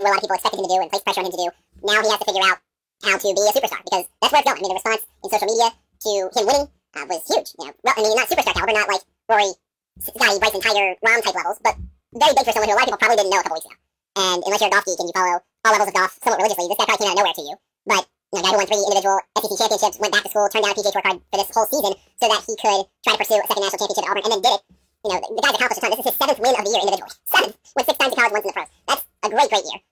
what a lot of people expected him to do and placed pressure on him to do. Now he has to figure out how to be a superstar, because that's where it's going. I mean, the response in social media to him winning was huge. You know, well, I mean, not superstar caliber, not like Rory, Scotty, Bryson, Tiger, Rahm type levels, but very big for someone who a lot of people probably didn't know a couple weeks ago. And unless you're a golf geek and you follow all levels of golf somewhat religiously, this guy probably came out of nowhere to you. But you know, guy who won 3 individual SEC championships, went back to school, turned down a PGA Tour card for this whole season so that he could try to pursue a second national championship at Auburn, and then did it. You know, the guy's accomplished a ton. This is his 7th win of the year individually. 7th. Went 6 times to college, once in the pros. That's a great, great year.